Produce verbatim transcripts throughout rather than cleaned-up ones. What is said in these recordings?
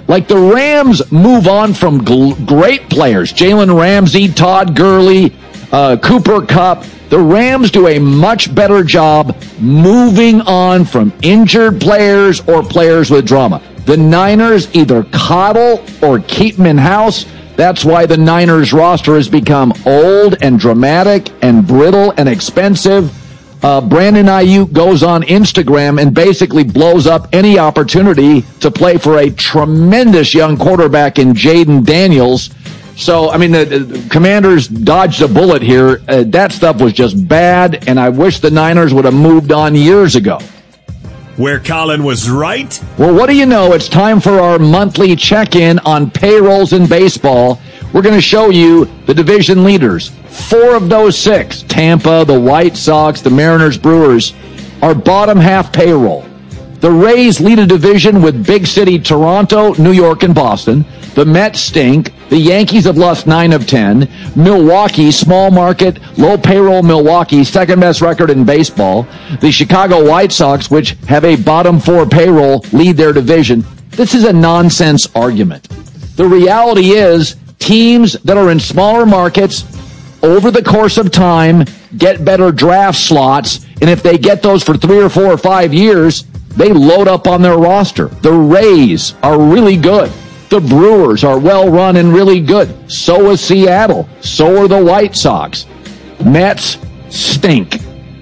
Like the Rams move on from gl- great players, Jalen Ramsey, Todd Gurley, uh, Cooper Kupp. The Rams do a much better job moving on from injured players or players with drama. The Niners either coddle or keep them in-house. That's why the Niners roster has become old and dramatic and brittle and expensive. Uh, Brandon Ayuk goes on Instagram and basically blows up any opportunity to play for a tremendous young quarterback in Jaden Daniels. So, I mean, the, the Commanders dodged a bullet here. Uh, that stuff was just bad, and I wish the Niners would have moved on years ago. Where Colin was right. Well, what do you know? It's time for our monthly check-in on payrolls in baseball. We're going to show you the division leaders. Four of those six, Tampa, the White Sox, the Mariners, Brewers, are bottom half payroll. The Rays lead a division with big city Toronto, New York, and Boston. The Mets stink. The Yankees have lost nine of ten. Milwaukee, small market, low payroll Milwaukee, second best record in baseball. The Chicago White Sox, which have a bottom four payroll, lead their division. This is a nonsense argument. The reality is teams that are in smaller markets over the course of time get better draft slots, and if they get those for three or four or five years, they load up on their roster. The Rays are really good. The Brewers are well run and really good. So is Seattle. So are the White Sox. Mets stink.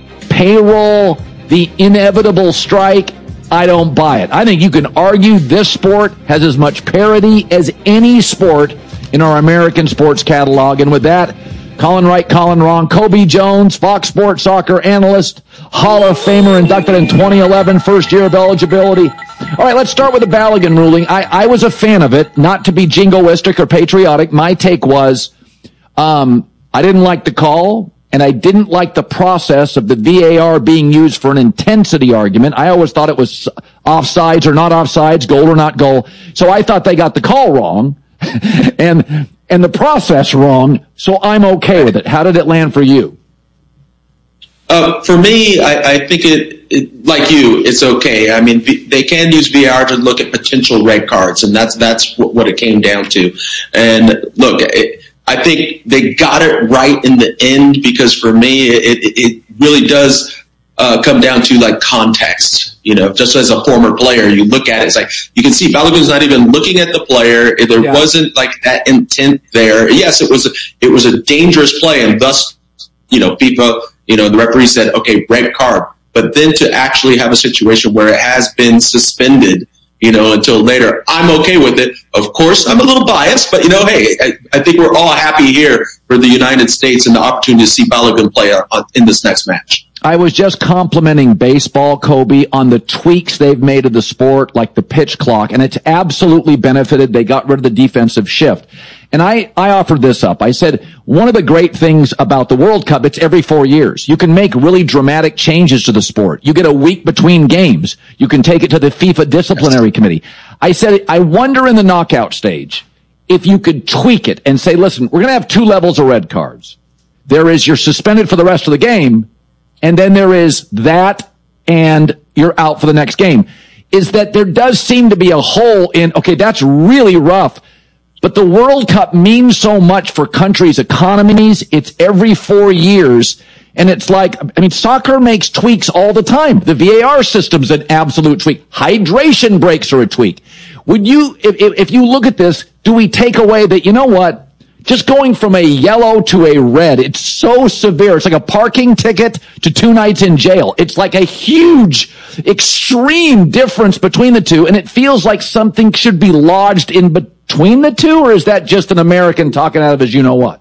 Payroll, the inevitable strike, I don't buy it. I think you can argue this sport has as much parity as any sport in our American sports catalog. And with that, Colin right, Colin wrong. Kobe Jones, Fox Sports soccer analyst, Hall of Famer, inducted in twenty eleven, first year of eligibility. All right, let's start with the Balogun ruling. I, I was a fan of it, not to be jingoistic or patriotic. My take was um, I didn't like the call, and I didn't like the process of the V A R being used for an intensity argument. I always thought it was offsides or not offsides, goal or not goal. So I thought they got the call wrong and and the process wrong, so I'm okay with it. How did it land for you? Uh, for me, I, I think it, it, like you, it's okay. I mean, they can use V A R to look at potential red cards, and that's that's what it came down to. And look, it, I think they got it right in the end, because for me, it, it really does uh, come down to like context. You know, just as a former player, you look at it, it's like you can see Balogun's not even looking at the player. There yeah. wasn't like that intent there. Yes, it was a, it was a dangerous play, and thus, you know, FIFA, you know, the referee said, okay, red card. But then to actually have a situation where it has been suspended, you know, until later, I'm okay with it. Of course, I'm a little biased, but, you know, hey, I, I think we're all happy here for the United States and the opportunity to see Balogun play on, in this next match. I was just complimenting baseball, Kobe, on the tweaks they've made of the sport, like the pitch clock, and it's absolutely benefited. They got rid of the defensive shift. And I, I offered this up. I said, one of the great things about the World Cup, it's every four years. You can make really dramatic changes to the sport. You get a week between games. You can take it to the FIFA disciplinary committee. I said, I wonder in the knockout stage if you could tweak it and say, listen, we're going to have two levels of red cards. There is you're suspended for the rest of the game, and then there is that, and you're out for the next game. Is that there does seem to be a hole in, okay, that's really rough, but the World Cup means so much for countries' economies. It's every four years, and it's like, I mean, soccer makes tweaks all the time. The V A R system's an absolute tweak. Hydration breaks are a tweak. Would you, if, if you look at this, do we take away that, you know what? Just going from a yellow to a red, it's so severe. It's like a parking ticket to two nights in jail. It's like a huge, extreme difference between the two, and it feels like something should be lodged in between the two, or is that just an American talking out of his you-know-what?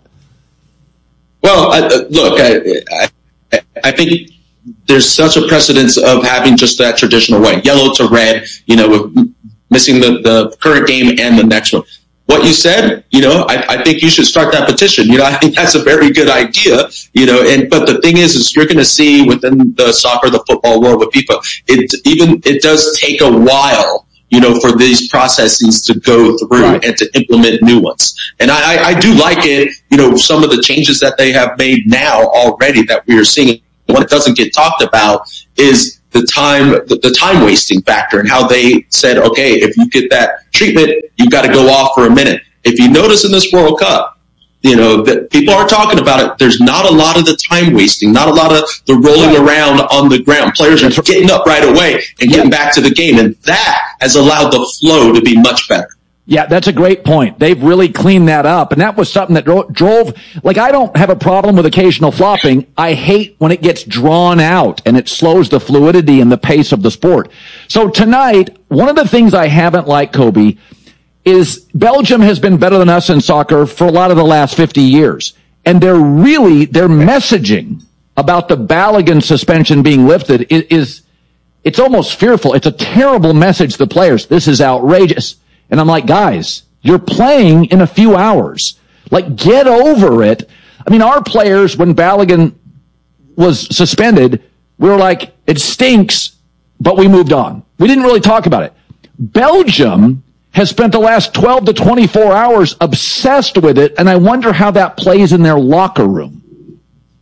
Well, uh, look, I, I, I think there's such a precedence of having just that traditional way, yellow to red, you know, with missing the, the current game and the next one. What you said, you know, I, I think you should start that petition. You know, I think that's a very good idea, you know, and, but the thing is, is you're going to see within the soccer, the football world with FIFA, it even, it does take a while, you know, for these processes to go through right. and to implement new ones. And I, I, I do like it, you know, some of the changes that they have made now already that we are seing. What doesn't get talked about is the time, the, the time wasting factor, and how they said, okay, if you get that treatment, you've got to go off for a minute. If you notice in this World Cup, you know, that people are talking about it, there's not a lot of the time wasting, not a lot of the rolling around on the ground. Players are getting up right away and getting back to the game, and that has allowed the flow to be much better. Yeah, that's a great point. They've really cleaned that up, and that was something that dro- drove, like, I don't have a problem with occasional flopping. I hate when it gets drawn out and it slows the fluidity and the pace of the sport. So tonight, one of the things I haven't liked, Kobe, is Belgium has been better than us in soccer for a lot of the last fifty years. And they're really, their messaging about the Balogun suspension being lifted is, is, it's almost fearful. It's a terrible message to the players. This is outrageous. And I'm like, guys, you're playing in a few hours. Like, get over it. I mean, our players, when Balogun was suspended, we were like, it stinks, but we moved on. We didn't really talk about it. Belgium has spent the last twelve to twenty-four hours obsessed with it, and I wonder how that plays in their locker room.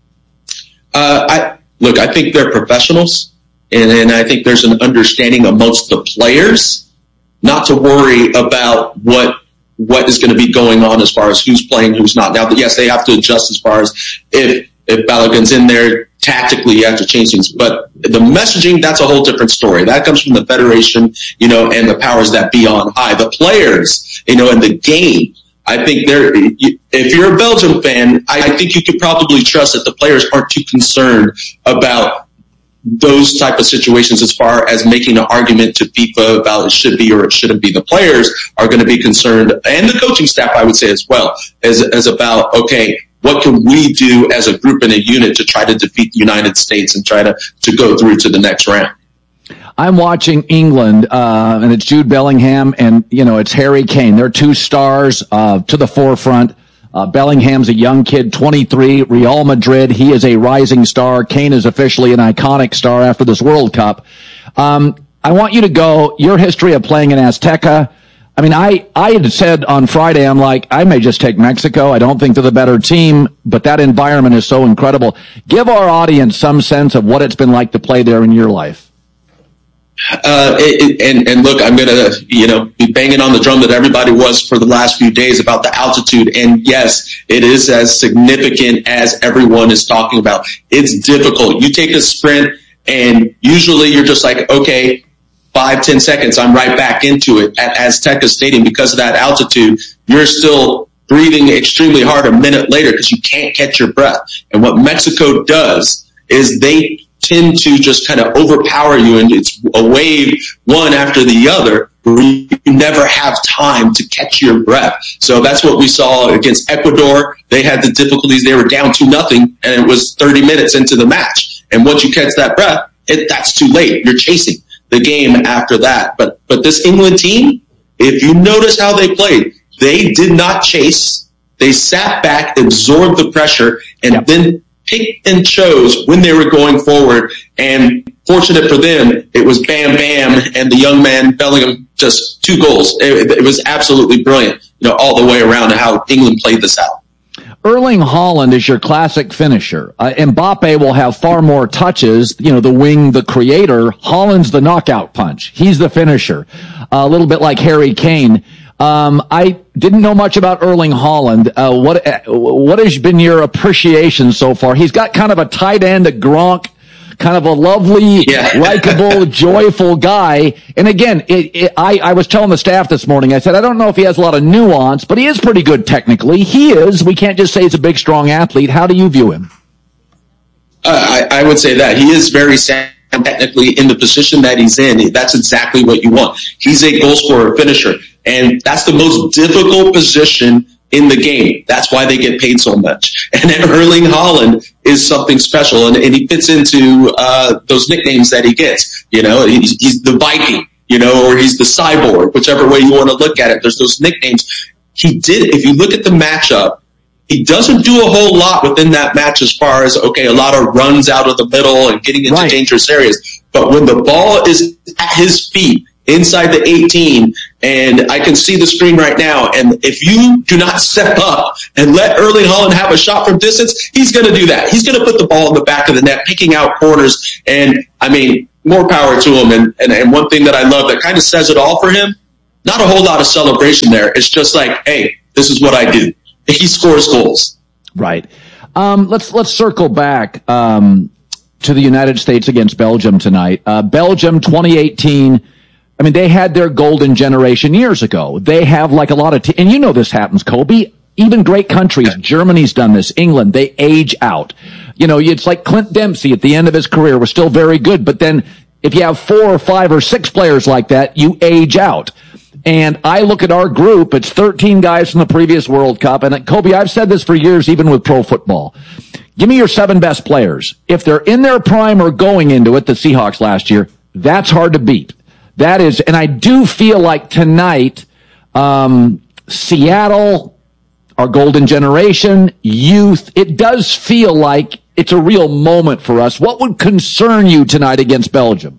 Uh, I look, I think they're professionals, and, and I think there's an understanding amongst the players not to worry about what what is going to be going on as far as who's playing, who's not. Now, yes, they have to adjust as far as if if Balogun's in there, tactically you have to change things. But the messaging, that's a whole different story. That comes from the federation, you know, and the powers that be on high. The players, you know, and the game, I think they're, if you're a Belgium fan, I think you could probably trust that the players aren't too concerned about those type of situations as far as making an argument to FIFA about it should be or it shouldn't be. The players are going to be concerned, and the coaching staff, I would say as well, as, as about, okay, what can we do as a group and a unit to try to defeat the United States and try to, to go through to the next round? I'm watching England, uh, and it's Jude Bellingham and, you know, it's Harry Kane. They're two stars, uh, to the forefront. Uh, Bellingham's a young kid, twenty-three, Real Madrid. He is a rising star. Kane is officially an iconic star after this World Cup. Um, I want you to go, your history of playing in Azteca. I mean, I, I had said on Friday, I'm like, I may just take Mexico. I don't think they're the better team, but that environment is so incredible. Give our audience some sense of what it's been like to play there in your life. Uh, it, it, and, and look, I'm going to, you know, be banging on the drum that everybody was for the last few days about the altitude. And yes, it is as significant as everyone is talking about. It's difficult. You take a sprint and usually you're just like, okay, five, ten seconds, I'm right back into it. At Azteca Stadium, because of that altitude, you're still breathing extremely hard a minute later because you can't catch your breath. And what Mexico does is they tend to just kind of overpower you, and it's a wave one after the other where you never have time to catch your breath. So that's what we saw against Ecuador. They had the difficulties. They were down two nothing, and it was thirty minutes into the match. And once you catch that breath, it, that's too late. You're chasing the game after that. But but this England team, if you notice how they played, they did not chase. They sat back, absorbed the pressure, and yep. then picked and chose when they were going forward. And fortunate for them, it was Bam Bam and the young man Bellingham, just two goals. It, it was absolutely brilliant, you know, all the way around how England played this out. Erling Haaland is your classic finisher. Uh, Mbappe will have far more touches, you know, the wing, the creator. Haaland's the knockout punch. He's the finisher. Uh, a little bit like Harry Kane. Um, I didn't know much about Erling Haaland. Uh, what, uh, what has been your appreciation so far? He's got kind of a tight end, a Gronk, kind of a lovely, yeah. likable, joyful guy. And again, it, it, I, I was telling the staff this morning, I said, I don't know if he has a lot of nuance, but he is pretty good technically. He is. We can't just say he's a big, strong athlete. How do you view him? Uh, I, I would say that he is very sound technically in the position that he's in. That's exactly what you want. He's a goal scorer, finisher. And that's the most difficult position in the game. That's why they get paid so much. And Erling Haaland is something special, and, and he fits into uh, those nicknames that he gets. You know, he's, he's the Viking, you know, or he's the Cyborg, whichever way you want to look at it. There's those nicknames. He did, if you look at the matchup, he doesn't do a whole lot within that match as far as, okay, a lot of runs out of the middle and getting into right. dangerous areas. But when the ball is at his feet, inside the eighteen, and I can see the screen right now. And if you do not step up and let Erling Haaland have a shot from distance, he's going to do that. He's going to put the ball in the back of the net, picking out corners. And, I mean, more power to him. And, and, and one thing that I love that kind of says it all for him, not a whole lot of celebration there. It's just like, hey, this is what I do. He scores goals. Right. Um, let's let's circle back um, to the United States against Belgium tonight. Uh, Belgium twenty eighteen, I mean, they had their golden generation years ago. They have like a lot of, te- and you know this happens, Kobe. Even great countries, Germany's done this, England, they age out. You know, it's like Clint Dempsey at the end of his career was still very good, but then if you have four or five or six players like that, you age out. And I look at our group, it's thirteen guys from the previous World Cup. And Kobe, I've said this for years, even with pro football. Give me your seven best players. If they're in their prime or going into it, the Seahawks last year, that's hard to beat. That is, and I do feel like tonight, um, Seattle, our golden generation, youth, it does feel like it's a real moment for us. What would concern you tonight against Belgium?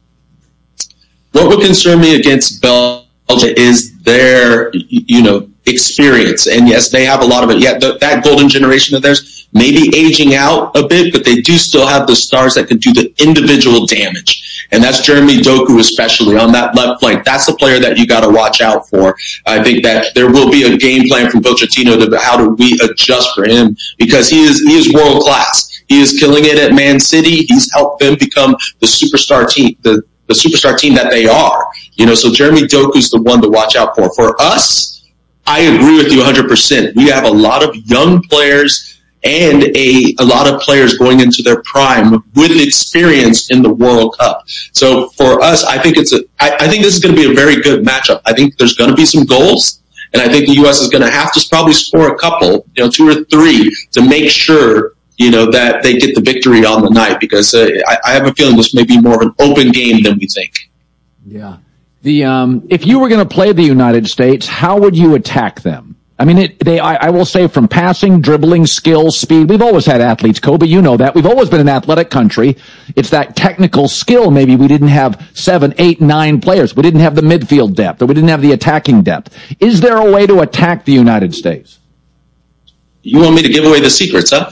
What would concern me against Belgium is their, you know, experience. And yes, they have a lot of it. Yeah, th- that golden generation of theirs may be aging out a bit, but they do still have the stars that can do the individual damage. And that's Jeremy Doku, especially on that left flank. That's the player that you got to watch out for. I think that there will be a game plan from Pochettino to how do we adjust for him, because he is, he is world class. He is killing it at Man City. He's helped them become the superstar team, the, the superstar team that they are. You know, so Jeremy Doku's the one to watch out for. For us, I agree with you one hundred percent. We have a lot of young players and a, a lot of players going into their prime with experience in the World Cup. So for us, I think it's a, I, I think this is going to be a very good matchup. I think there's going to be some goals, and I think the U S is going to have to probably score a couple, you know, two or three to make sure, you know, that they get the victory on the night, because uh, I, I have a feeling this may be more of an open game than we think. Yeah. The um, if you were going to play the United States, how would you attack them? I mean, it, they. I, I will say, from passing, dribbling, skill, speed. We've always had athletes, Kobe. You know that. We've always been an athletic country. It's that technical skill. Maybe we didn't have seven, eight, nine players. We didn't have the midfield depth, or we didn't have the attacking depth. Is there a way to attack the United States? You want me to give away the secrets, huh?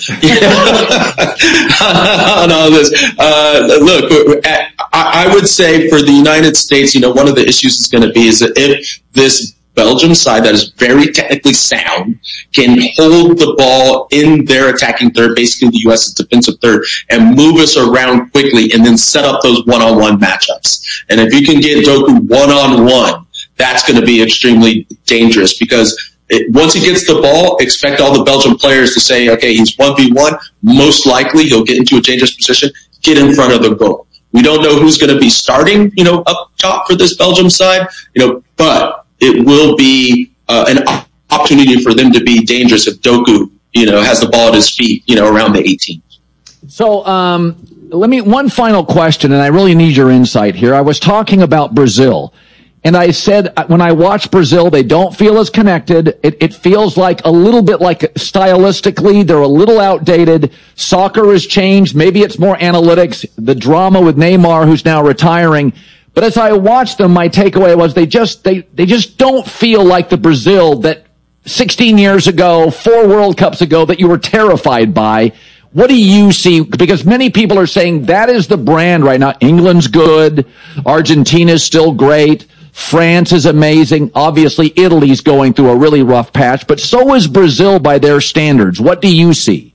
On all this. Uh, look, I would say for the United States, you know, one of the issues is going to be is that if this Belgium side that is very technically sound can hold the ball in their attacking third, basically the U S's defensive third, and move us around quickly and then set up those one-on-one matchups. And if you can get Doku one-on-one, that's going to be extremely dangerous, because It, once he gets the ball, expect all the Belgian players to say, okay, he's one v one. Most likely he'll get into a dangerous position, get in front of the goal. We don't know who's going to be starting, you know, up top for this Belgium side, you know, but it will be uh, an opportunity for them to be dangerous if Doku, you know, has the ball at his feet, you know, around the eighteen. So, um, let me, one final question, and I really need your insight here. I was talking about Brazil. And I said, when I watch Brazil, they don't feel as connected. It, it feels like a little bit like stylistically, they're a little outdated. Soccer has changed. Maybe it's more analytics, the drama with Neymar, who's now retiring. But as I watched them, my takeaway was they just, they, they just don't feel like the Brazil that sixteen years ago, four World Cups ago, that you were terrified by. What do you see? Because many people are saying that is the brand right now. England's good. Argentina's still great. France is amazing. Obviously, Italy's going through a really rough patch, but so is Brazil by their standards. What do you see?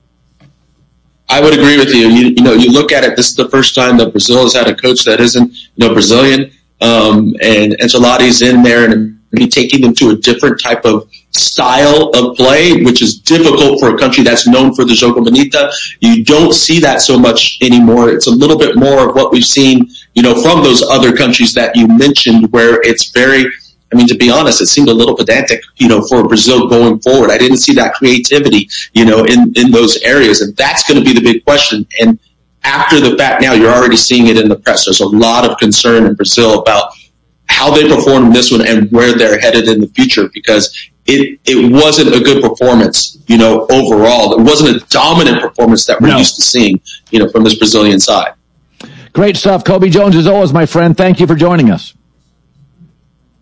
I would agree with you. You, you know, you look at it, this is the first time that Brazil has had a coach that isn't, you know, Brazilian, um, and Ancelotti's in there and be taking them to a different type of style of play, which is difficult for a country that's known for the Jogo Bonito. You don't see that so much anymore. It's a little bit more of what we've seen, you know, from those other countries that you mentioned, where it's very, I mean, to be honest, it seemed a little pedantic, you know, for Brazil going forward. I didn't see that creativity, you know, in, in those areas. And that's going to be the big question. And after the fact now, you're already seeing it in the press. There's a lot of concern in Brazil about how they performed in this one and where they're headed in the future, because it, it wasn't a good performance, you know, overall. It wasn't a dominant performance that we're no. used to seeing, you know, from this Brazilian side. Great stuff. Kobe Jones, as always, my friend. Thank you for joining us.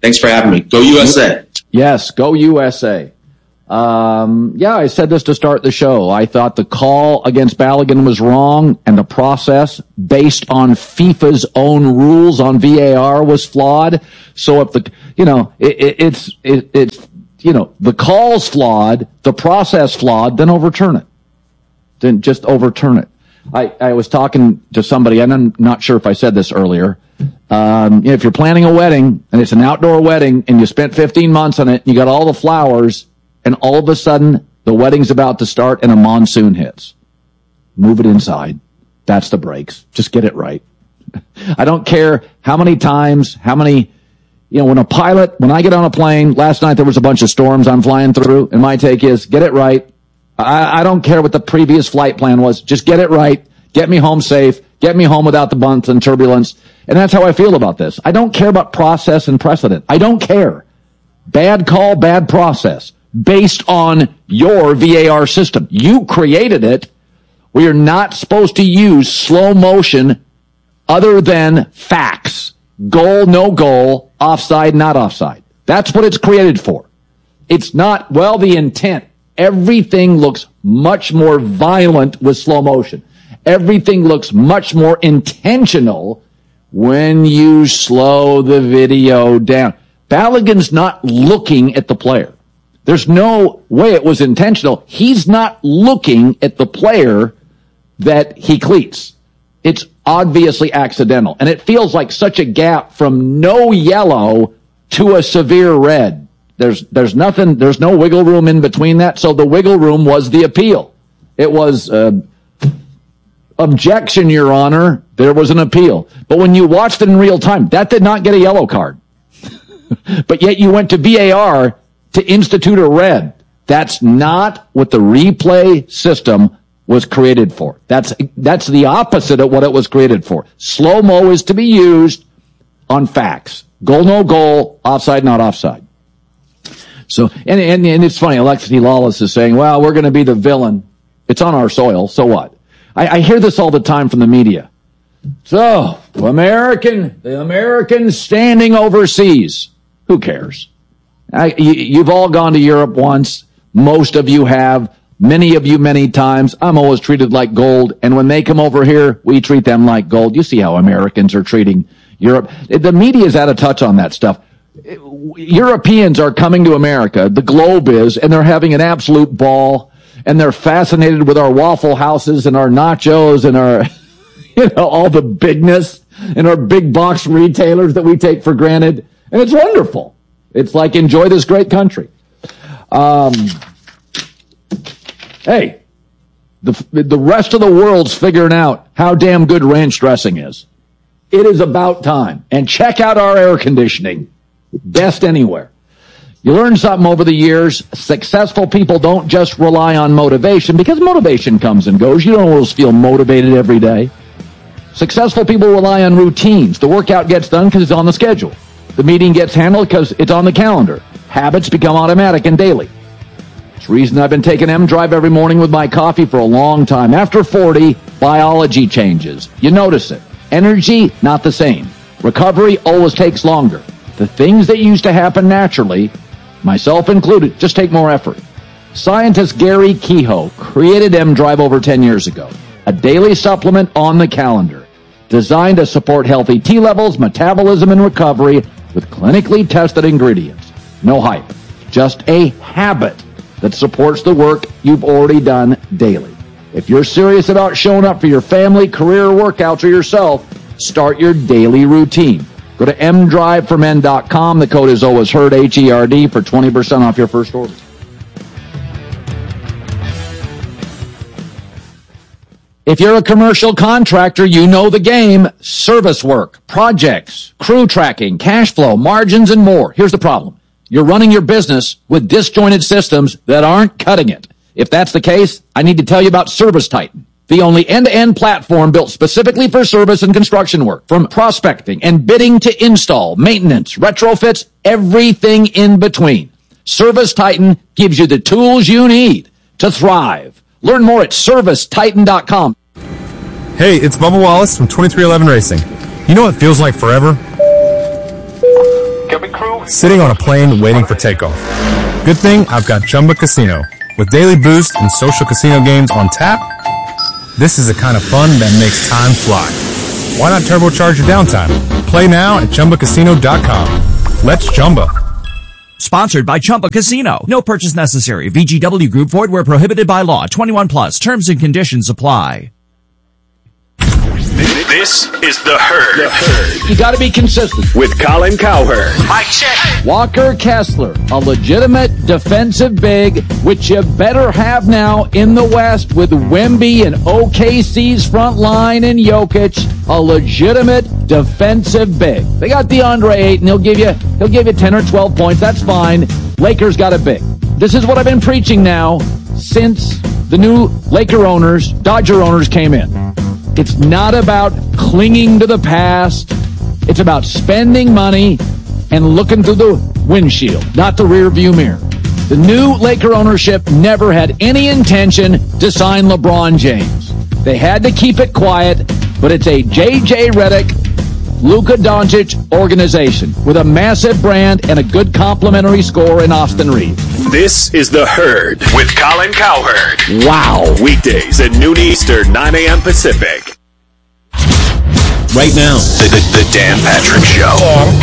Thanks for having me. Go U S A. Yes, go U S A. Um, yeah, I said this to start the show. I thought the call against Balogun was wrong, and the process based on FIFA's own rules on V A R was flawed. So if the, you know, it, it, it's, it, it's, you know, the call's flawed, the process flawed, then overturn it. Then just overturn it. I, I was talking to somebody, and I'm not sure if I said this earlier. Um, if you're planning a wedding, and it's an outdoor wedding, and you spent fifteen months on it, and you got all the flowers, and all of a sudden, the wedding's about to start and a monsoon hits. Move it inside. That's the breaks. Just get it right. I don't care how many times, how many, you know, when a pilot, when I get on a plane, last night there was a bunch of storms I'm flying through, and my take is, get it right. I, I don't care what the previous flight plan was. Just get it right. Get me home safe. Get me home without the bumps and turbulence. And that's how I feel about this. I don't care about process and precedent. I don't care. Bad call, bad process. Based on your V A R system. You created it. We are not supposed to use slow motion other than facts. Goal, no goal, offside, not offside. That's what it's created for. It's not, well, the intent. Everything looks much more violent with slow motion. Everything looks much more intentional when you slow the video down. Balogun's not looking at the player. There's no way it was intentional. He's not looking at the player that he cleats. It's obviously accidental. And it feels like such a gap from no yellow to a severe red. There's, there's nothing, there's no wiggle room in between that. So the wiggle room was the appeal. It was, uh, objection, Your Honor. There was an appeal. But when you watched it in real time, that did not get a yellow card. But yet you went to V A R to institute a red. That's not what the replay system was created for. That's, that's the opposite of what it was created for. Slow-mo is to be used on facts. Goal, no goal, offside, not offside. So, and, and, and it's funny, Alexi Lawless is saying, well, we're going to be the villain. It's on our soil, so what? I, I hear this all the time from the media. So, American, the Americans standing overseas. Who cares? I, you, you've all gone to Europe once. Most of you have. Many of you many times. I'm always treated like gold. And when they come over here, we treat them like gold. You see how Americans are treating Europe. The media is out of touch on that stuff. Europeans are coming to America. The globe is, and they're having an absolute ball. And they're fascinated with our Waffle Houses and our nachos and our, you know, all the bigness and our big box retailers that we take for granted. And it's wonderful. It's like, enjoy this great country. Um, hey, the, the rest of the world's figuring out how damn good ranch dressing is. It is about time. And check out our air conditioning. Best anywhere. You learn something over the years. Successful people don't just rely on motivation, because motivation comes and goes. You don't always feel motivated every day. Successful people rely on routines. The workout gets done because it's on the schedule. The meeting gets handled because it's on the calendar. Habits become automatic and daily. It's the reason I've been taking M-Drive every morning with my coffee for a long time. After forty, biology changes. You notice it. Energy, not the same. Recovery always takes longer. The things that used to happen naturally, myself included, just take more effort. Scientist Gary Kehoe created M-Drive over ten years ago. A daily supplement on the calendar, designed to support healthy T levels, metabolism, and recovery with clinically tested ingredients. No hype, just a habit that supports the work you've already done daily. If you're serious about showing up for your family, career, workouts, or yourself, start your daily routine. Go to m drive for men dot com. The code is always HERD, H E R D, for twenty percent off your first order. If you're a commercial contractor, you know the game. Service work, projects, crew tracking, cash flow, margins, and more. Here's the problem. You're running your business with disjointed systems that aren't cutting it. If that's the case, I need to tell you about ServiceTitan, the only end-to-end platform built specifically for service and construction work. From prospecting and bidding to install, maintenance, retrofits, everything in between. ServiceTitan gives you the tools you need to thrive. Learn more at service titan dot com. Hey, it's Bubba Wallace from twenty-three eleven Racing. You know what feels like forever? cabin crew. Sitting on a plane waiting for takeoff. Good thing I've got Chumba Casino. With daily boost and social casino games on tap, this is the kind of fun that makes time fly. Why not turbocharge your downtime? Play now at Chumba Casino dot com. Let's Chumba. Sponsored by Chumba Casino. No purchase necessary. V G W Group. Void where prohibited by law. twenty-one plus. Terms and conditions apply. This is The Herd. The Herd. You got to be consistent. With Colin Cowherd. Mike check. Walker Kessler, a legitimate defensive big, which you better have now in the West with Wemby and O K C's front line and Jokic, a legitimate defensive big. They got DeAndre Ayton. He'll give you, he'll give you ten or twelve points. That's fine. Lakers got a big. This is what I've been preaching now since the new Laker owners, Dodger owners came in. It's not about clinging to the past. It's about spending money and looking through the windshield, not the rear view mirror. The new Laker ownership never had any intention to sign LeBron James. They had to keep it quiet, but it's a J J Redick, Luka Doncic organization with a massive brand and a good complimentary score in Austin Reeves. This is The Herd with Colin Cowherd. Wow. Weekdays at noon Eastern, nine a.m. Pacific. Right now, The, the, the Dan Patrick Show. Dan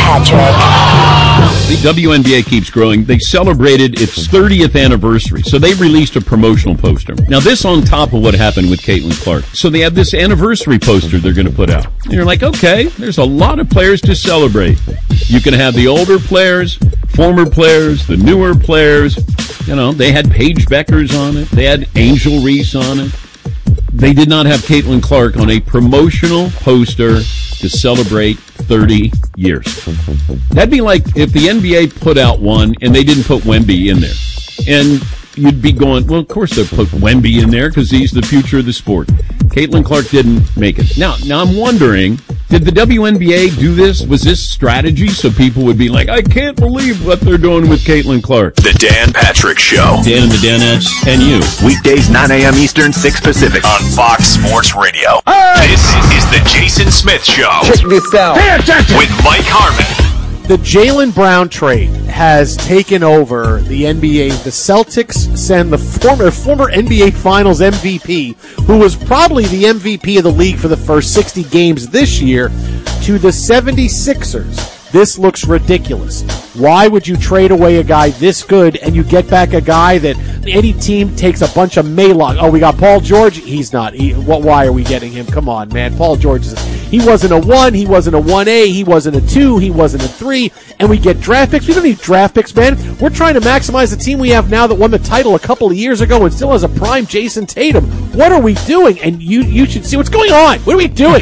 Patrick. the W N B A keeps growing. They celebrated its thirtieth anniversary, so they released a promotional poster. Now, this on top of what happened with Caitlin Clark. So they have this anniversary poster they're going to put out. And you're like, okay, there's a lot of players to celebrate. You can have the older players, former players, the newer players. You know, they had Paige Beckers on it. They had Angel Reese on it. They did not have Caitlin Clark on a promotional poster to celebrate thirty years. That'd be like if the N B A put out one and they didn't put Wemby in there. And you'd be going, well, of course they'll put Wemby in there because he's the future of the sport. Caitlin Clark didn't make it. Now, now I'm wondering, did the W N B A do this? Was this strategy so people would be like, I can't believe what they're doing with Caitlin Clark? The Dan Patrick Show. Dan and the Danettes and you. Weekdays, nine a.m. Eastern, six Pacific. On Fox Sports Radio. Hey! This is the Jason Smith Show. Check this out. With Mike Harmon. The Jaylen Brown trade has taken over the N B A. The Celtics send the former former N B A Finals M V P, who was probably the M V P of the league for the first sixty games this year, to the seventy-sixers. This looks ridiculous. Why would you trade away a guy this good and you get back a guy that any team takes a bunch of Maylog? Oh, we got Paul George. He's not. He, what? Why are we getting him? Come on, man. Paul George is. He wasn't a one. He wasn't a one A. He wasn't a two. He wasn't a three. And we get draft picks. We don't need draft picks, man. We're trying to maximize the team we have now that won the title a couple of years ago and still has a prime Jason Tatum. What are we doing? And you you should see what's going on. What are we doing?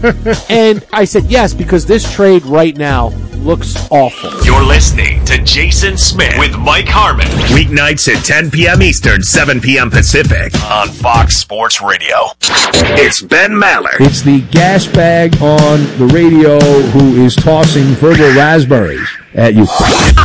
And I said yes because this trade right now looks awful. You're listening to Jason Smith with Mike Harmon. Weeknights at ten p.m. Eastern, seven p.m. Pacific on Fox Sports Radio. It's Ben Maller. It's the gas bag on the radio who is tossing verbal raspberries at you.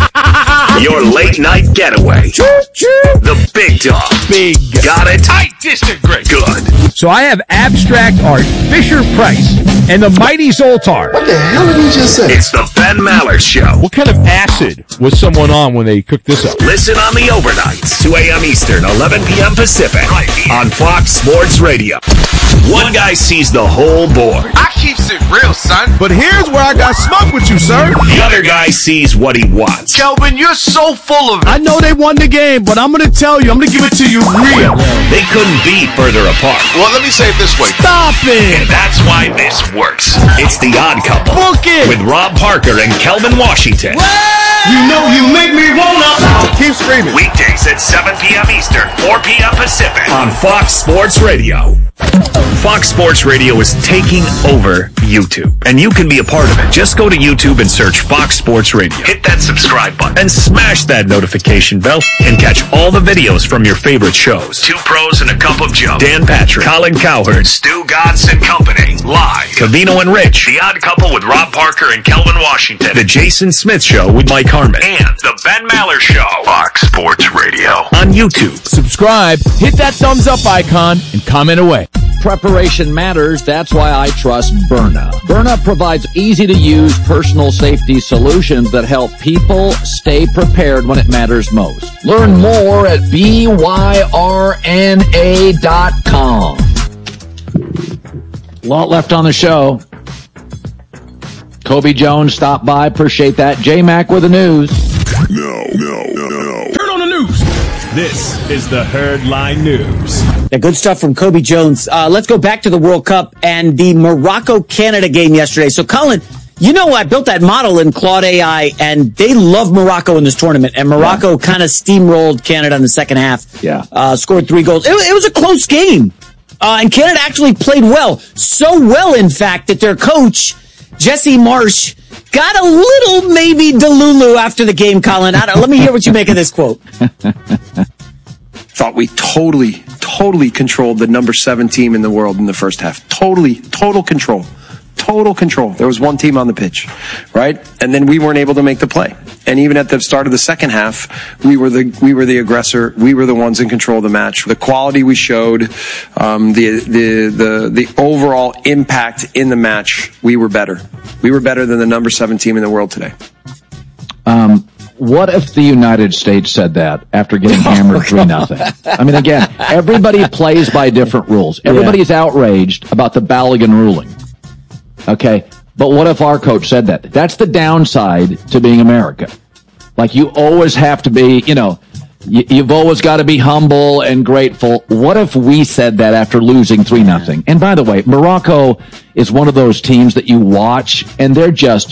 Your late night getaway. The big dog. Big. Got it? I disagree. Good. So I have abstract art, Fisher Price, and the mighty Zoltar. What the hell did he just say? It's the Ben Maller Show. What kind of acid was someone on when they cooked this up? Listen on the overnights, two a.m. Eastern, eleven p.m. Pacific, right here on Fox Sports Radio. One guy sees the whole board. I keeps it real, son. But here's where I got smoke with you, sir. The other guy sees what he wants. Kelvin, you're so full of it. I know they won the game, but I'm going to tell you, I'm going to give it to you real. They couldn't be further apart. Well, let me say it this way. Stop it. And that's why this works. It's The Odd Couple. Book it. With Rob Parker and Kelvin Washington. You know you make me wanna. Keep screaming. Weekdays at seven p.m. Eastern, four p.m. Pacific on Fox Sports Radio. Fox Sports Radio is taking over YouTube, and you can be a part of it. Just go to YouTube and search Fox Sports Radio. Hit that subscribe button and smash that notification bell and catch all the videos from your favorite shows. Two Pros and a Cup of Joe. Dan Patrick, Colin Cowherd, Stu Godson and Company. Live. Cavino and Rich. The Odd Couple with Rob Parker and Kelvin Washington. The Jason Smith Show with Mike Harmon. And The Ben Maller Show. Fox Sports Radio. On YouTube. Subscribe, hit that thumbs up icon, and comment away. preparation matters. That's why I trust Byrna. Byrna provides easy-to-use personal safety solutions that help people stay prepared when it matters most. Learn more at B Y R N A dot com. A lot left on the show. Kobe Jones stopped by. Appreciate that. J-Mac with the news. No, no, no, no. Turn on the news. This is the Herdline News. Yeah, good stuff from Kobe Jones. Uh, let's go back to the World Cup and the Morocco-Canada game yesterday. So, Colin, you know I built that model in Claude A I, and they love Morocco in this tournament. And Morocco yeah. kind of steamrolled Canada in the second half. Yeah. Uh, scored three goals. It, it was a close game. Uh, and Canada actually played well. So well, in fact, that their coach, Jesse Marsh, got a little maybe delulu after the game, Colin. I don't, let me hear what you make of this quote. Thought we totally, totally controlled the number seven team in the world in the first half. Totally, total control. Total control. There was one team on the pitch, right? And then we weren't able to make the play. And even at the start of the second half, we were the we were the aggressor. We were the ones in control of the match. The quality we showed, um, the the the the overall impact in the match, we were better. We were better than the number seven team in the world today. Um. What if the United States said that after getting hammered three nothing? I mean, again, everybody plays by different rules. Everybody's yeah. outraged about the Balogun ruling. Okay, but what if our coach said that? That's the downside to being America. Like, you always have to be, you know, you, you've always got to be humble and grateful. What if we said that after losing three nothing? And by the way, Morocco is one of those teams that you watch, and they're just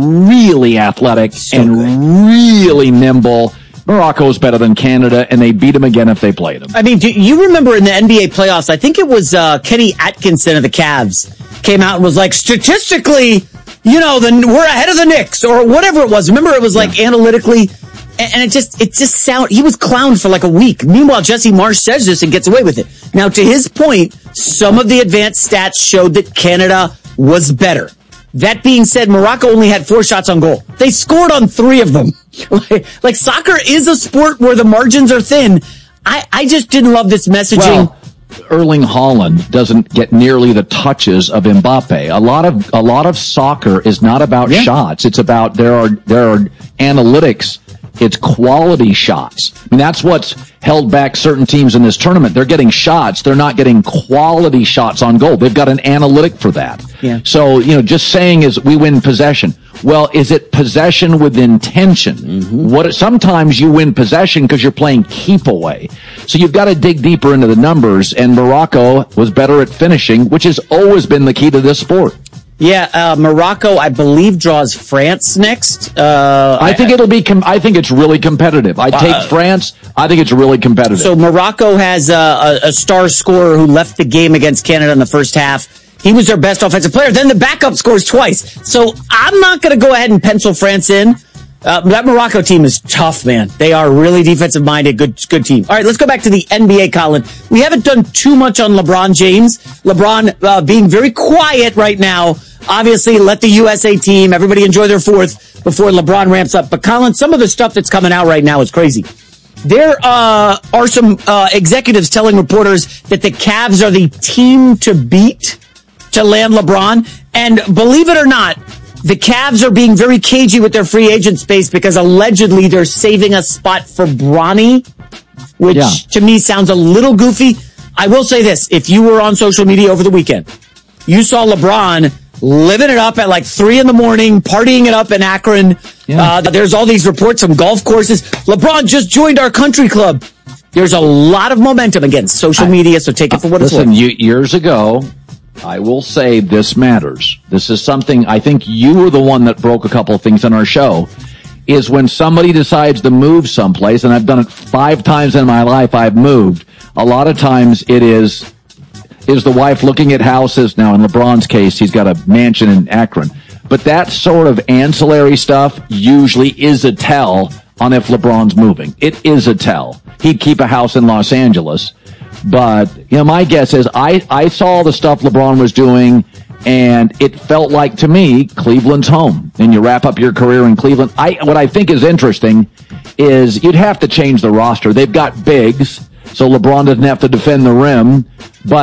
really athletic so and good. really nimble. Morocco's better than Canada, and they beat them again if they played them. I mean, do you remember in the N B A playoffs, I think it was uh, Kenny Atkinson of the Cavs came out and was like, statistically, you know, the, we're ahead of the Knicks, or whatever it was. Remember, it was like yeah. analytically, and, and it just, it just sound, he was clowned for like a week. Meanwhile, Jesse Marsh says this and gets away with it. Now, to his point, some of the advanced stats showed that Canada was better. That being said, Morocco only had four shots on goal. They scored on three of them. like, like soccer is a sport where the margins are thin. I, I just didn't love this messaging. Well, Erling Haaland doesn't get nearly the touches of Mbappe. A lot of a lot of soccer is not about yeah. shots. It's about there are there are analytics. It's quality shots. I mean, that's what's held back certain teams in this tournament. They're getting shots. They're not getting quality shots on goal. They've got an analytic for that. Yeah. So, you know, just saying is we win possession. Well, is it possession with intention? Mm-hmm. What sometimes you win possession because you're playing keep away. So you've got to dig deeper into the numbers, and Morocco was better at finishing, which has always been the key to this sport. Yeah, uh, Morocco, I believe, draws France next. Uh, I think it'll be. Com- I think it's really competitive. I take uh, France. I think it's really competitive. So Morocco has uh, a, a star scorer who left the game against Canada in the first half. He was their best offensive player. Then the backup scores twice. So I'm not going to go ahead and pencil France in. Uh, that Morocco team is tough, man. They are really defensive minded. Good, good team. All right, let's go back to the N B A, Colin. We haven't done too much on LeBron James. LeBron uh, being very quiet right now. Obviously, let the U S A team, everybody enjoy their fourth before LeBron ramps up. But Colin, some of the stuff that's coming out right now is crazy. There uh, are some uh, executives telling reporters that the Cavs are the team to beat to land LeBron. And believe it or not, the Cavs are being very cagey with their free agent space because allegedly they're saving a spot for Bronny, which yeah. to me sounds a little goofy. I will say this. If you were on social media over the weekend, you saw LeBron living it up at like three in the morning, partying it up in Akron. Yeah. Uh, there's all these reports from golf courses. LeBron just joined our country club. There's a lot of momentum against social I, media, so take it for what it's worth. Listen, you, years ago, I will say this matters. This is something I think you were the one that broke a couple of things on our show, is when somebody decides to move someplace, and I've done it five times in my life, I've moved. A lot of times it is, is the wife looking at houses. Now, in LeBron's case, he's got a mansion in Akron. But that sort of ancillary stuff usually is a tell on if LeBron's moving. It is a tell. He'd keep a house in Los Angeles. But, you know, my guess is I, I saw the stuff LeBron was doing, and it felt like, to me, Cleveland's home. And you wrap up your career in Cleveland. I What I think is interesting is you'd have to change the roster. They've got bigs, so LeBron doesn't have to defend the rim. But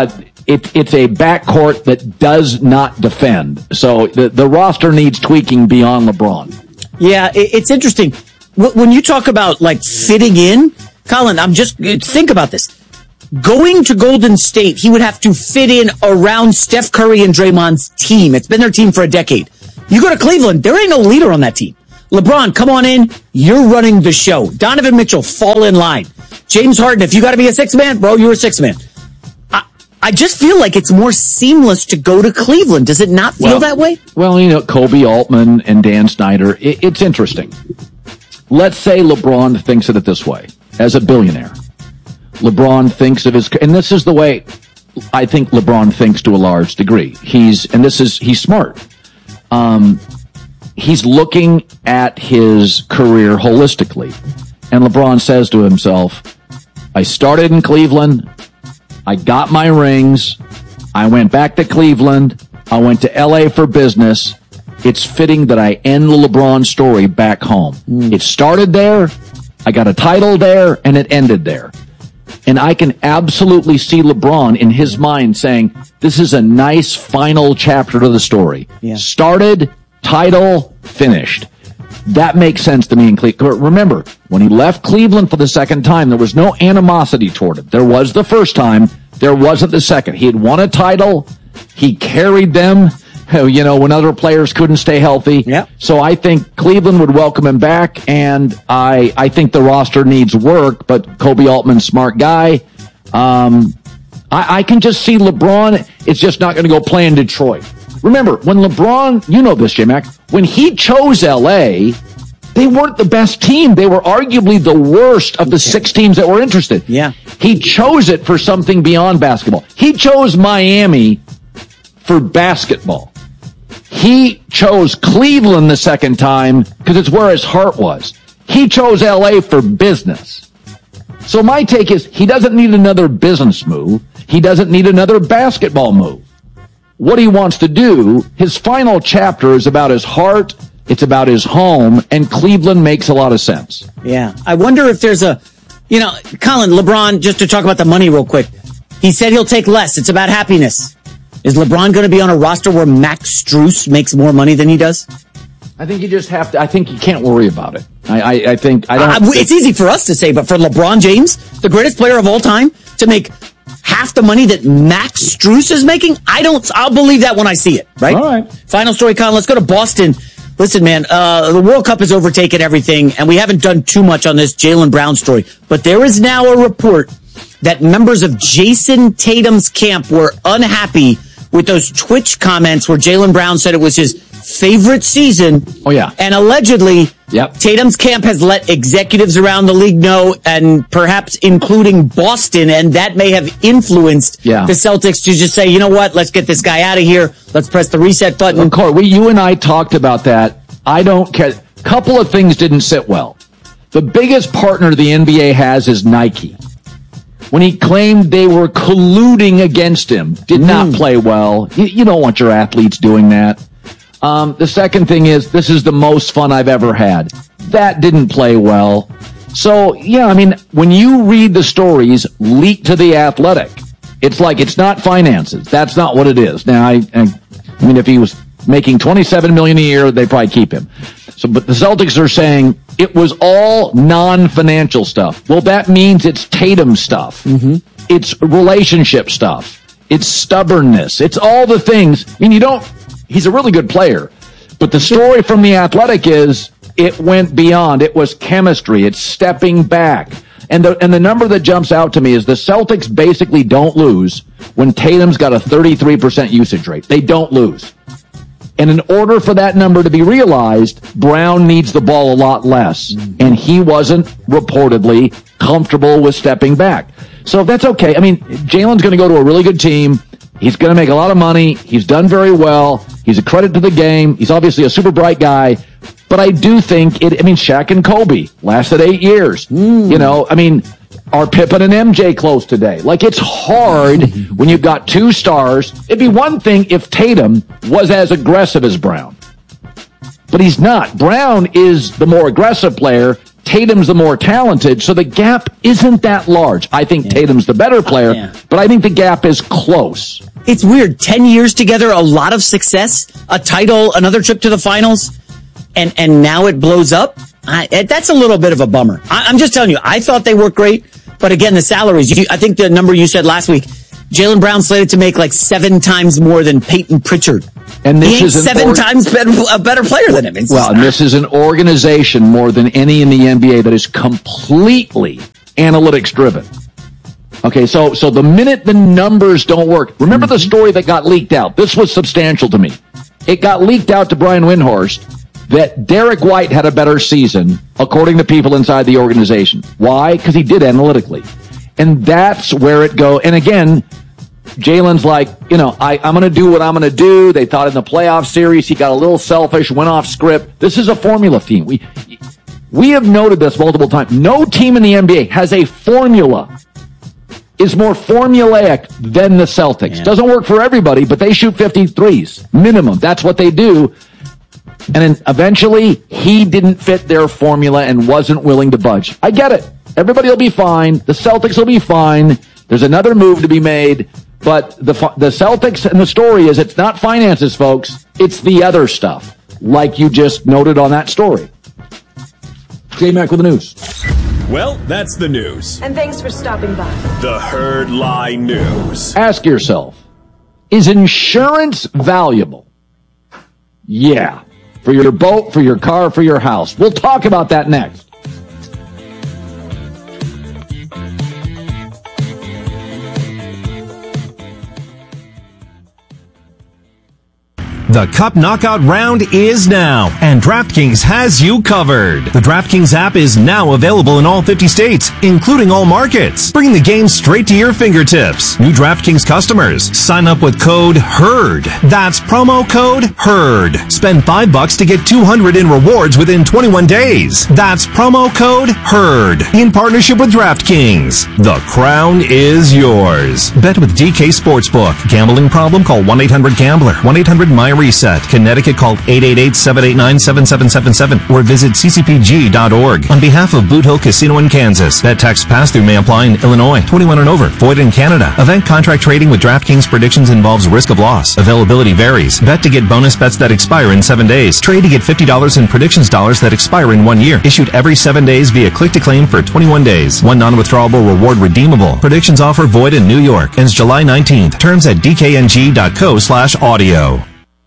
it, it's a backcourt that does not defend. So the, the roster needs tweaking beyond LeBron. Yeah, it, it's interesting. When you talk about like fitting in, Colin, I'm just, think about this. Going to Golden State, he would have to fit in around Steph Curry and Draymond's team. It's been their team for a decade. You go to Cleveland, there ain't no leader on that team. LeBron, come on in. You're running the show. Donovan Mitchell, fall in line. James Harden, if you got to be a six man, bro, you're a six man. I, I just feel like it's more seamless to go to Cleveland. Does it not feel well, that way? Well, you know, Kobe Altman and Dan Snyder, it, it's interesting. Let's say LeBron thinks of it this way. As a billionaire, LeBron thinks of his, and this is the way I think LeBron thinks to a large degree. He's, and this is, he's smart. Um, he's looking at his career holistically. And LeBron says to himself, I started in Cleveland. I got my rings. I went back to Cleveland. I went to L A for business. It's fitting that I end the LeBron story back home. Mm. It started there. I got a title there, and it ended there. And I can absolutely see LeBron in his mind saying, this is a nice final chapter to the story. Yeah. Started, title, finished. That makes sense to me in Cleveland. Remember, when he left Cleveland for the second time, there was no animosity toward him. There was the first time. There wasn't the second. He had won a title. He carried them, you know, when other players couldn't stay healthy. Yep. So I think Cleveland would welcome him back, and I I think the roster needs work, but Kobe Altman's smart guy. Um, I, I can just see LeBron, it's just not going to go play in Detroit. Remember, when LeBron, you know this, J-Mac, when he chose L A, they weren't the best team. They were arguably the worst of the six teams that were interested. Yeah. He chose it for something beyond basketball. He chose Miami for basketball. He chose Cleveland the second time because it's where his heart was. He chose L A for business. So my take is he doesn't need another business move. He doesn't need another basketball move. What he wants to do, his final chapter is about his heart, it's about his home, and Cleveland makes a lot of sense. Yeah. I wonder if there's a, you know, Colin, LeBron, just to talk about the money real quick, he said he'll take less. It's about happiness. Is LeBron going to be on a roster where Max Strus makes more money than he does? I think you just have to, I think you can't worry about it. I, I, I think, I don't. Uh, it's easy for us to say, but for LeBron James, the greatest player of all time, to make half the money that Max Strus is making, I don't, I'll believe that when I see it, right? All right. Final story, Colin, let's go to Boston. Listen, man, uh, the World Cup has overtaken everything, and we haven't done too much on this Jaylen Brown story, but there is now a report that members of Jason Tatum's camp were unhappy with those Twitch comments where Jaylen Brown said it was his favorite season. Oh, yeah. And allegedly, yep. Tatum's camp has let executives around the league know, and perhaps including Boston, and that may have influenced yeah. the Celtics to just say, you know what, let's get this guy out of here. Let's press the reset button. Well, Corey, we, you and I talked about that. I don't care. A couple of things didn't sit well. The biggest partner the N B A has is Nike. When he claimed they were colluding against him, did mm. not play well. You, you don't want your athletes doing that. Um, the second thing is, this is the most fun I've ever had. That didn't play well. So, yeah, I mean, when you read the stories leaked to The Athletic, it's like it's not finances. That's not what it is. Now, I, I, I mean, if he was making twenty-seven million dollars a year, they'd probably keep him. So, but the Celtics are saying it was all non-financial stuff. Well, that means it's Tatum stuff. Mm-hmm. It's relationship stuff. It's stubbornness. It's all the things. I mean, you don't, he's a really good player, but the story from The Athletic is it went beyond. It was chemistry. It's stepping back. And the, and the number that jumps out to me is the Celtics basically don't lose when Tatum's got a thirty-three percent usage rate. They don't lose. And in order for that number to be realized, Brown needs the ball a lot less. Mm-hmm. And he wasn't reportedly comfortable with stepping back. So that's okay. I mean, Jaylen's going to go to a really good team. He's going to make a lot of money. He's done very well. He's a credit to the game. He's obviously a super bright guy. But I do think it, I mean, Shaq and Kobe lasted eight years. Mm. You know, I mean, are Pippen and M J close today? Like, it's hard when you've got two stars. It'd be one thing if Tatum was as aggressive as Brown. But he's not. Brown is the more aggressive player. Tatum's the more talented, so the gap isn't that large. I think yeah. Tatum's the better player, uh, yeah. but I think the gap is close. It's weird. Ten years together, a lot of success, a title, another trip to the finals, and, and now it blows up. I, it, that's a little bit of a bummer. I, I'm just telling you, I thought they worked great, but again, the salaries, you, I think the number you said last week, Jaylen Brown slated to make like seven times more than Peyton Pritchard. And this he is seven or- times better, a better player than him. It's well, and this is an organization more than any in the N B A that is completely analytics driven. Okay, so so the minute the numbers don't work, remember the story that got leaked out? This was substantial to me. It got leaked out to Brian Windhorst that Derek White had a better season, according to people inside the organization. Why? Because he did analytically. And that's where it go. And again, Jaylen's like, you know, I, I'm going to do what I'm going to do. They thought in the playoff series he got a little selfish, went off script. This is a formula team. We we have noted this multiple times. No team in the N B A has a formula, is more formulaic than the Celtics. Yeah. Doesn't work for everybody, but they shoot fifty-threes minimum. That's what they do. And then eventually he didn't fit their formula and wasn't willing to budge. I get it. Everybody will be fine. The Celtics will be fine. There's another move to be made. But the the Celtics and the story is it's not finances, folks. It's the other stuff, like you just noted on that story. J-Mac with the news. Well, that's the news. And thanks for stopping by. The Herd Lie News. Ask yourself, is insurance valuable? Yeah. For your boat, for your car, for your house. We'll talk about that next. The Cup Knockout round is now, and DraftKings has you covered. The DraftKings app is now available in all fifty states, including all markets, bringing the game straight to your fingertips. New DraftKings customers, sign up with code HERD. That's promo code HERD. Spend five bucks to get two hundred in rewards within twenty-one days. That's promo code HERD. In partnership with DraftKings. The crown is yours. Bet with D K Sportsbook. Gambling problem? Call one eight hundred gambler. one eight hundred my reset. Connecticut, call eight eight eight, seven eight nine, seven seven seven seven or visit c c p g dot org. On behalf of Boot Hill Casino in Kansas, bet tax pass-through may apply in Illinois. twenty-one and over. Void in Canada. Event contract trading with DraftKings predictions involves risk of loss. Availability varies. Bet to get bonus bets that expire in seven days. Trade to get fifty dollars in predictions dollars that expire in one year. Issued every seven days via click-to-claim for twenty-one days. One non-withdrawable reward redeemable. Predictions offer void in New York. Ends July nineteenth. Terms at d k n g dot co slash audio.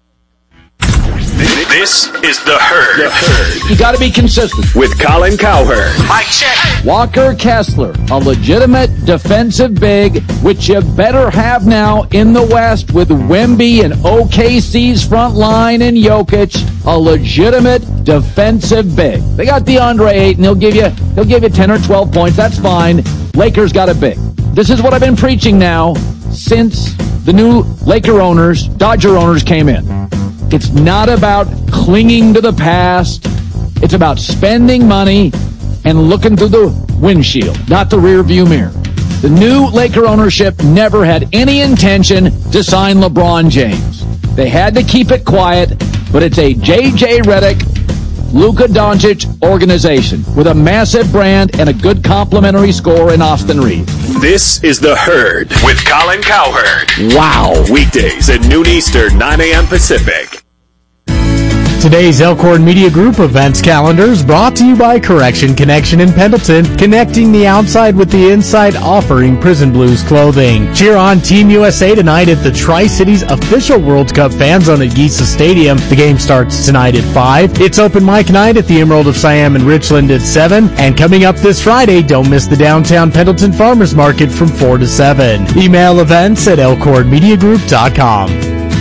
This is The Herd. The Herd. You got to be consistent. With Colin Cowherd. Mike check. Walker Kessler, a legitimate defensive big, which you better have now in the West with Wemby and O K C's front line and Jokic, a legitimate defensive big. They got DeAndre Ayton. He'll give you, he'll give you ten or twelve points. That's fine. Lakers got a big. This is what I've been preaching now since the new Laker owners, Dodger owners came in. It's not about clinging to the past. It's about spending money and looking through the windshield, not the rear view mirror. The new Laker ownership never had any intention to sign LeBron James. They had to keep it quiet, but it's a J J Redick, Luka Doncic organization with a massive brand and a good complimentary score in Austin Reeves. This is The Herd with Colin Cowherd. Wow. Weekdays at noon Eastern, nine a.m. Pacific. Today's Elkhorn Media Group events calendar is brought to you by Correction Connection in Pendleton, connecting the outside with the inside, offering Prison Blues clothing. Cheer on Team U S A tonight at the Tri-Cities official World Cup fan zone at Giesa Stadium. The game starts tonight at five. It's open mic night at the Emerald of Siam in Richland at seven. And coming up this Friday, don't miss the downtown Pendleton Farmers Market from four to seven. Email events at elkhorn media group dot com.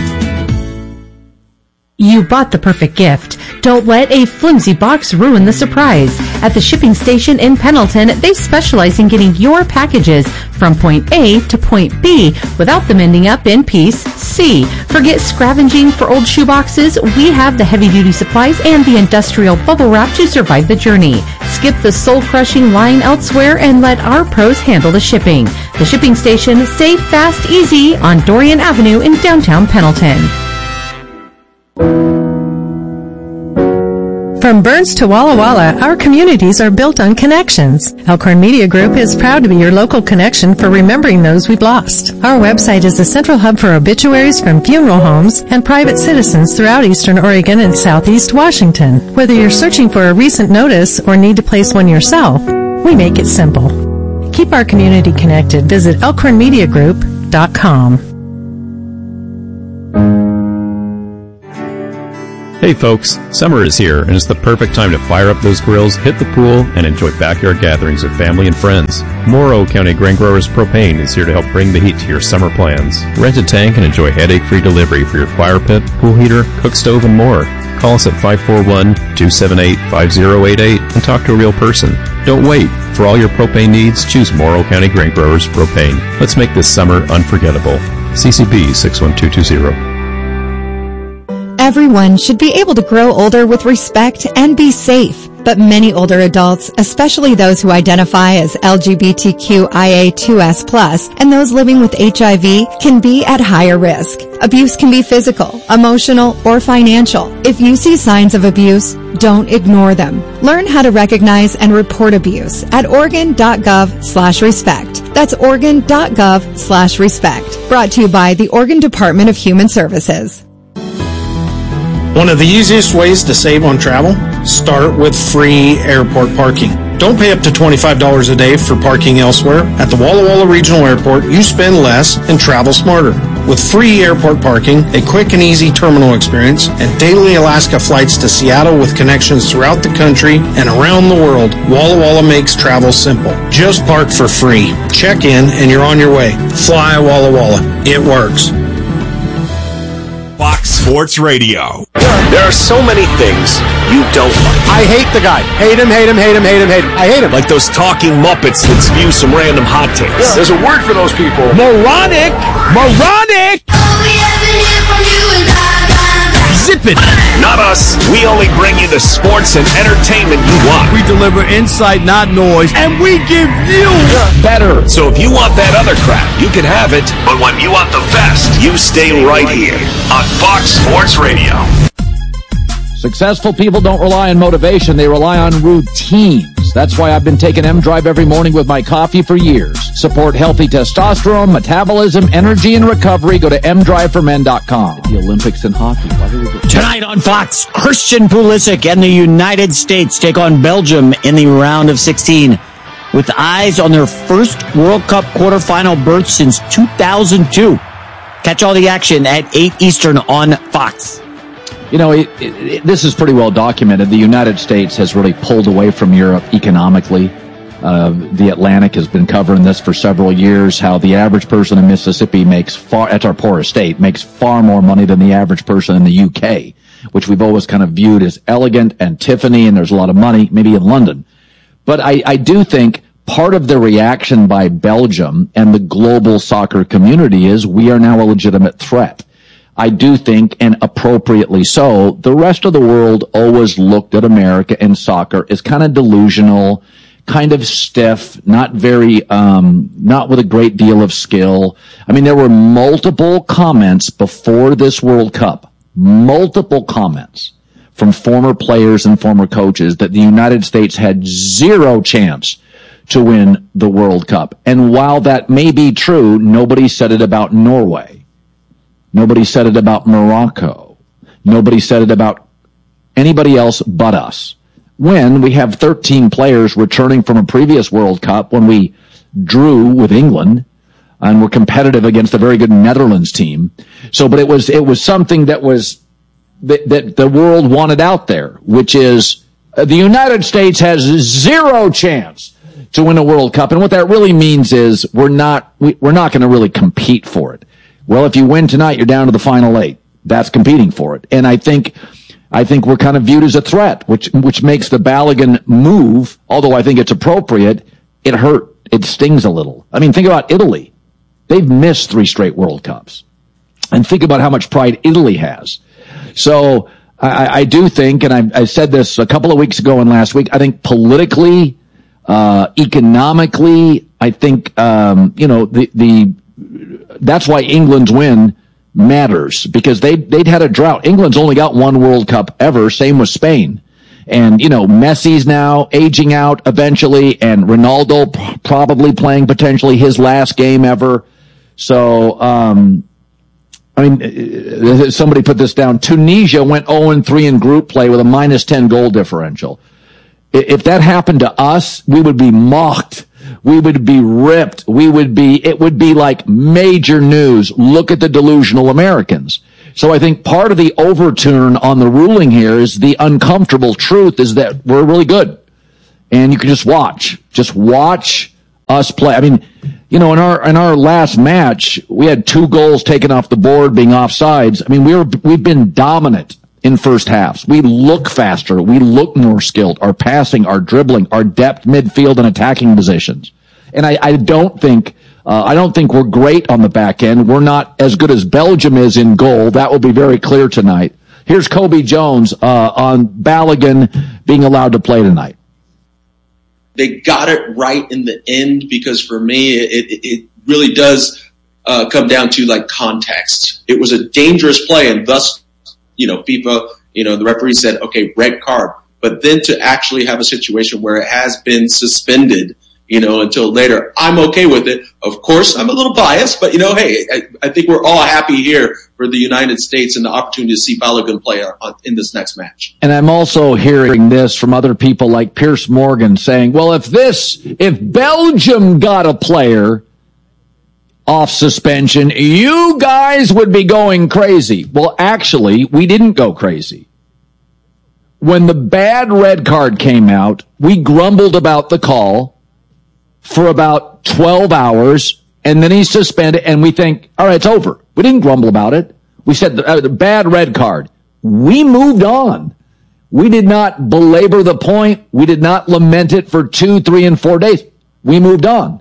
You bought the perfect gift. Don't let a flimsy box ruin the surprise. At the shipping station in Pendleton, they specialize in getting your packages from point A to point B without them ending up in piece C. Forget scavenging for old shoeboxes. We have the heavy-duty supplies and the industrial bubble wrap to survive the journey. Skip the soul-crushing line elsewhere and let our pros handle the shipping. The shipping station, safe, fast, easy on Dorian Avenue in downtown Pendleton. For From Burns to Walla Walla, our communities are built on connections. Elkhorn Media Group is proud to be your local connection for remembering those we've lost. Our website is the central hub for obituaries from funeral homes and private citizens throughout Eastern Oregon and Southeast Washington. Whether you're searching for a recent notice or need to place one yourself, we make it simple. Keep our community connected. Visit elkhorn media group dot com. Hey folks, summer is here and it's the perfect time to fire up those grills, hit the pool, and enjoy backyard gatherings with family and friends. Morrow County Grain Growers Propane is here to help bring the heat to your summer plans. Rent a tank and enjoy headache-free delivery for your fire pit, pool heater, cook stove, and more. Call us at five four one, two seven eight, five zero eight eight and talk to a real person. Don't wait. For all your propane needs, choose Morrow County Grain Growers Propane. Let's make this summer unforgettable. C C B six one two two zero. Everyone should be able to grow older with respect and be safe. But many older adults, especially those who identify as L G B T Q I A two S plus, and those living with H I V, can be at higher risk. Abuse can be physical, emotional, or financial. If you see signs of abuse, don't ignore them. Learn how to recognize and report abuse at Oregon.gov slash respect. That's Oregon.gov slash respect. Brought to you by the Oregon Department of Human Services. One of the easiest ways to save on travel? Start with free airport parking. Don't pay up to twenty-five dollars a day for parking elsewhere. At the Walla Walla Regional Airport, you spend less and travel smarter. With free airport parking, a quick and easy terminal experience, and daily Alaska flights to Seattle with connections throughout the country and around the world, Walla Walla makes travel simple. Just park for free. Check in and you're on your way. Fly Walla Walla. It works. Fox Sports Radio. There are so many things you don't like. I hate the guy. Hate him, hate him, hate him, hate him, hate him. I hate him. Like those talking Muppets that spew some random hot takes. Yeah. There's a word for those people. Moronic! Moronic! Zip it! Not us. We only bring you the sports and entertainment you want. We deliver insight, not noise, and we give you better. So if you want that other crap, you can have it. But when you want the best, you stay right here on Fox Sports Radio. Successful people don't rely on motivation, they rely on routines. That's why I've been taking M-Drive every morning with my coffee for years. Support healthy testosterone, metabolism, energy, and recovery. Go to m drive for men dot com. The Olympics in hockey. Tonight on Fox, Christian Pulisic and the United States take on Belgium in the round of sixteen. With eyes on their first World Cup quarterfinal berth since two thousand two. Catch all the action at eight Eastern on Fox. You know, it, it, it, this is pretty well documented. The United States has really pulled away from Europe economically. Uh, the Atlantic has been covering this for several years, how the average person in Mississippi makes far, that's our poorest state, makes far more money than the average person in the U K, which we've always kind of viewed as elegant and Tiffany, and there's a lot of money, maybe in London. But I, I do think part of the reaction by Belgium and the global soccer community is we are now a legitimate threat. I do think, and appropriately so, the rest of the world always looked at America and soccer as kind of delusional, kind of stiff, not very, um, not with a great deal of skill. I mean, there were multiple comments before this World Cup, multiple comments from former players and former coaches that the United States had zero chance to win the World Cup. And while that may be true, nobody said it about Norway. Nobody said it about Morocco. Nobody said it about anybody else but us. When we have thirteen players returning from a previous World Cup, when we drew with England and were competitive against a very good Netherlands team. So, but it was, it was something that was, that, that the world wanted out there, which is uh, the United States has zero chance to win a World Cup. And what that really means is we're not, we, we're not going to really compete for it. Well, if you win tonight, you're down to the final eight. That's competing for it. And I think, I think we're kind of viewed as a threat, which, which makes the Balogun move, although I think it's appropriate, it hurt. It stings a little. I mean, think about Italy. They've missed three straight World Cups. And think about how much pride Italy has. So I, I do think, and I, I said this a couple of weeks ago and last week, I think politically, uh, economically, I think, um, you know, the, the, that's why England's win matters, because they, they'd had a drought. England's only got one World Cup ever, same with Spain. And, you know, Messi's now aging out eventually, and Ronaldo p- probably playing potentially his last game ever. So, um, I mean, somebody put this down. Tunisia went oh and three in group play with a minus ten goal differential. If that happened to us, we would be mocked. We would be ripped. We would be, it would be like major news. Look at the delusional Americans. So I think part of the overturn on the ruling here is the uncomfortable truth is that we're really good. And you can just watch. Just watch us play. I mean, you know, in our, in our last match, we had two goals taken off the board being offsides. I mean, we were, we've been dominant in first halves. We look faster. We look more skilled. Our passing, our dribbling, our depth, midfield, and attacking positions. And I, I don't think, uh, I don't think we're great on the back end. We're not as good as Belgium is in goal. That will be very clear tonight. Here's Kobe Jones, uh, on Balogun being allowed to play tonight. They got it right in the end because for me, it, it, it really does, uh, come down to like context. It was a dangerous play and thus, you know, FIFA, you know, the referee said, okay, red card. But then to actually have a situation where it has been suspended, you know, until later, I'm okay with it. Of course, I'm a little biased, but, you know, hey, I, I think we're all happy here for the United States and the opportunity to see Balogun play on, in this next match. And I'm also hearing this from other people like Piers Morgan saying, well, if this, if Belgium got a player off suspension, you guys would be going crazy. Well, actually, we didn't go crazy. When the bad red card came out, we grumbled about the call for about twelve hours, and then he's suspended, and we think, all right, it's over. We didn't grumble about it. We said the, uh, the bad red card. We moved on. We did not belabor the point. We did not lament it for two, three, and four days. We moved on.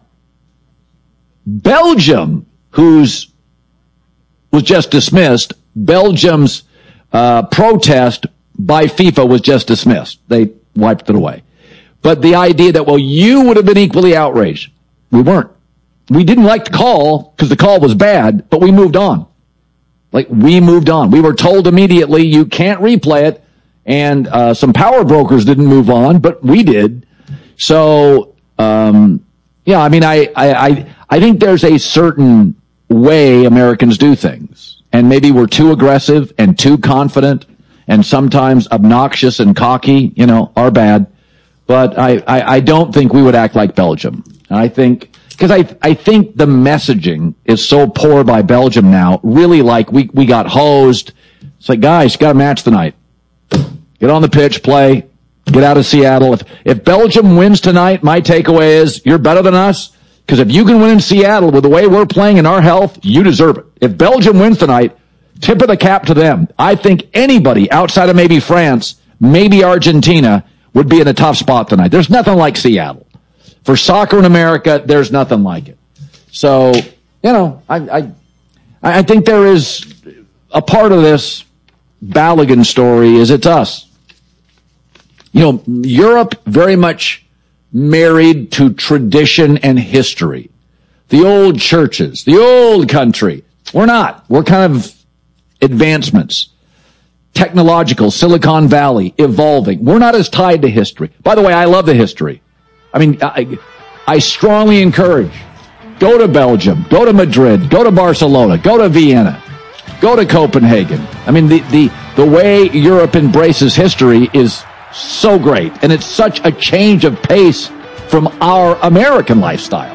Belgium, who's was just dismissed, Belgium's uh, protest by FIFA was just dismissed. They wiped it away. But the idea that, well, you would have been equally outraged. We weren't. We didn't like the call because the call was bad, but we moved on. Like, we moved on. We were told immediately you can't replay it, and uh, some power brokers didn't move on, but we did. So, um, yeah, I mean, I, I, I, I think there's a certain way Americans do things, and maybe we're too aggressive and too confident and sometimes obnoxious and cocky, you know, are bad. But I, I, I don't think we would act like Belgium. And I think, because I, I think the messaging is so poor by Belgium now, really like we, we got hosed. It's like, guys, you got a match tonight. Get on the pitch, play, get out of Seattle. If, if Belgium wins tonight, my takeaway is you're better than us. Because if you can win in Seattle with the way we're playing and our health, you deserve it. If Belgium wins tonight, tip of the cap to them. I think anybody outside of maybe France, maybe Argentina, would be in a tough spot tonight. There's nothing like Seattle. For soccer in America, there's nothing like it. So, you know, I I, I think there is a part of this Balogun story is it's us. You know, Europe very much married to tradition and history. The old churches, the old country. We're not. We're kind of advancements. Technological, Silicon Valley, evolving. We're not as tied to history. By the way, I love the history. I mean, I, I strongly encourage, go to Belgium, go to Madrid, go to Barcelona, go to Vienna, go to Copenhagen. I mean, the, the, the way Europe embraces history is so great, and it's such a change of pace from our American lifestyle.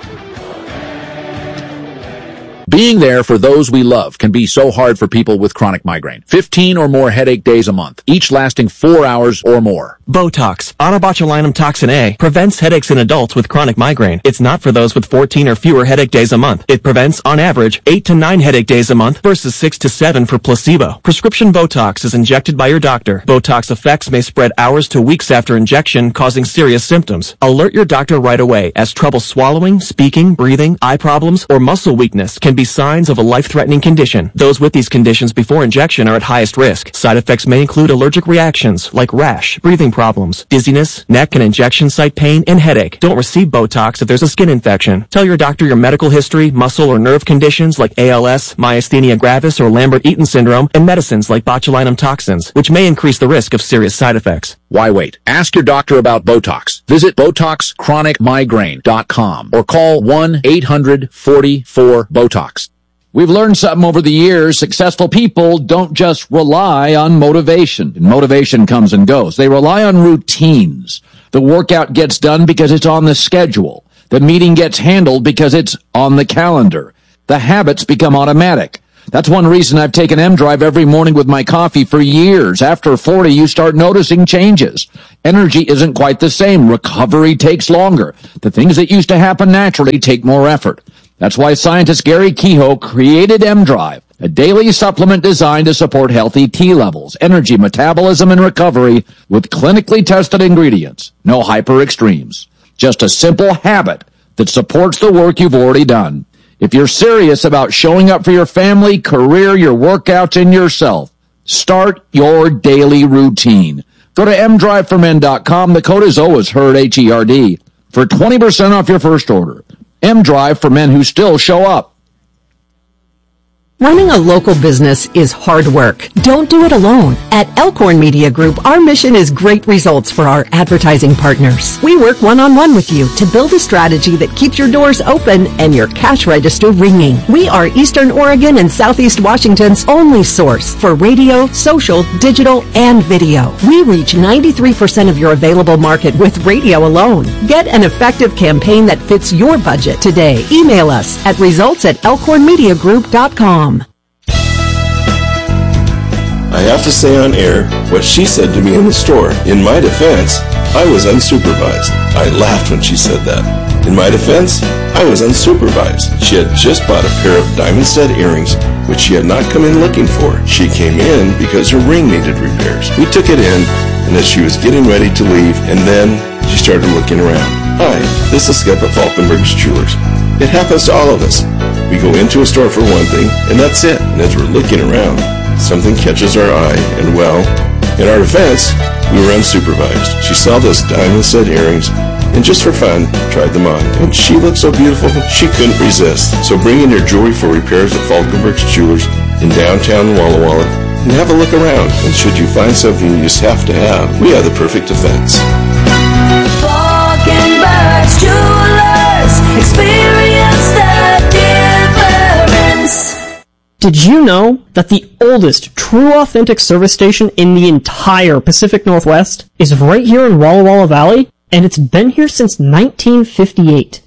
Being there for those we love can be so hard for people with chronic migraine. fifteen or more headache days a month, each lasting four hours or more. Botox, onabotulinum toxin A, prevents headaches in adults with chronic migraine. It's not for those with fourteen or fewer headache days a month. It prevents, on average, eight to nine headache days a month versus six to seven for placebo. Prescription Botox is injected by your doctor. Botox effects may spread hours to weeks after injection, causing serious symptoms. Alert your doctor right away, as trouble swallowing, speaking, breathing, eye problems, or muscle weakness can be signs of a life-threatening condition. Those with these conditions before injection are at highest risk. Side effects may include allergic reactions like rash, breathing problems, problems: dizziness, neck and injection site pain, and headache. Don't receive Botox if there's a skin infection. Tell your doctor your medical history, muscle or nerve conditions like A L S, myasthenia gravis, or Lambert-Eaton syndrome, and medicines like botulinum toxins, which may increase the risk of serious side effects. Why wait? Ask your doctor about Botox. Visit Botox Chronic Migraine dot com or call one eight hundred forty-four BOTOX. We've learned something over the years. Successful people don't just rely on motivation. Motivation comes and goes. They rely on routines. The workout gets done because it's on the schedule. The meeting gets handled because it's on the calendar. The habits become automatic. That's one reason I've taken M-Drive every morning with my coffee for years. After forty, you start noticing changes. Energy isn't quite the same. Recovery takes longer. The things that used to happen naturally take more effort. That's why scientist Gary Kehoe created M-Drive, a daily supplement designed to support healthy T levels, energy, metabolism, and recovery with clinically tested ingredients. No hyper extremes. Just a simple habit that supports the work you've already done. If you're serious about showing up for your family, career, your workouts, and yourself, start your daily routine. Go to M drive for men dot com. The code is always HERD, H E R D, for twenty percent off your first order. M-Drive for men who still show up. Running a local business is hard work. Don't do it alone. At Elkhorn Media Group, our mission is great results for our advertising partners. We work one-on-one with you to build a strategy that keeps your doors open and your cash register ringing. We are Eastern Oregon and Southeast Washington's only source for radio, social, digital, and video. We reach ninety-three percent of your available market with radio alone. Get an effective campaign that fits your budget today. Email us at results at elkhorn media group dot com. I have to say on air what she said to me in the store. In my defense, I was unsupervised. I laughed when she said that. In my defense, I was unsupervised. She had just bought a pair of diamond stud earrings, which she had not come in looking for. She came in because her ring needed repairs. We took it in, and as she was getting ready to leave, and then she started looking around. Hi, this is Skip at Falkenberg's Jewelers. It happens to all of us. We go into a store for one thing, and that's it. And as we're looking around, something catches our eye, and well, in our defense, we were unsupervised. She saw those diamond stud earrings, and just for fun, tried them on. And she looked so beautiful, she couldn't resist. So bring in your jewelry for repairs at Falkenberg's Jewelers in downtown Walla Walla, and have a look around. And should you find something you just have to have, we have the perfect defense. Falkenberg's Jewelers, experience the difference. Did you know that the oldest true authentic service station in the entire Pacific Northwest is right here in Walla Walla Valley? And it's been here since nineteen fifty-eight.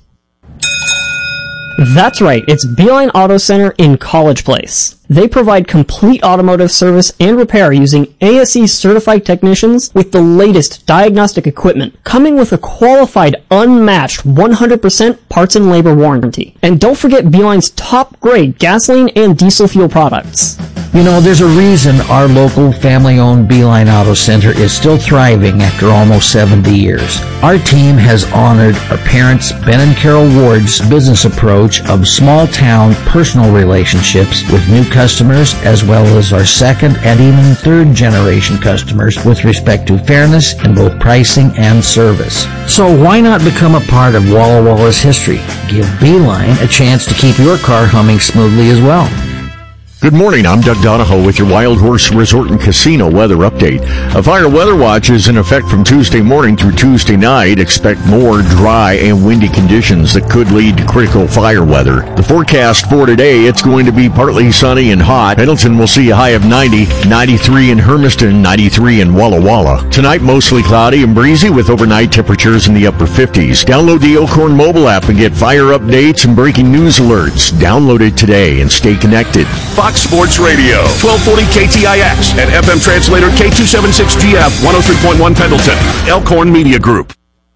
That's right, it's Beeline Auto Center in College Place. They provide complete automotive service and repair using A S E certified technicians with the latest diagnostic equipment, coming with a qualified, unmatched one hundred percent parts and labor warranty. And don't forget Beeline's top grade gasoline and diesel fuel products. You know, there's a reason our local family-owned Beeline Auto Center is still thriving after almost seventy years. Our team has honored our parents, Ben and Carol Ward's business approach of small-town personal relationships with new customers, as well as our second and even third-generation customers with respect to fairness in both pricing and service. So why not become a part of Walla Walla's history? Give Beeline a chance to keep your car humming smoothly as well. Good morning, I'm Doug Donahoe with your Wild Horse Resort and Casino weather update. A fire weather watch is in effect from Tuesday morning through Tuesday night. Expect more dry and windy conditions that could lead to critical fire weather. The forecast for today, it's going to be partly sunny and hot. Pendleton will see a high of ninety, ninety-three in Hermiston, ninety-three in Walla Walla. Tonight, mostly cloudy and breezy with overnight temperatures in the upper fifties. Download the Elkhorn mobile app and get fire updates and breaking news alerts. Download it today and stay connected. Fox Sports Radio, twelve forty K T I X, and F M translator K two seventy-six G F, one oh three point one Pendleton, Elkhorn Media Group.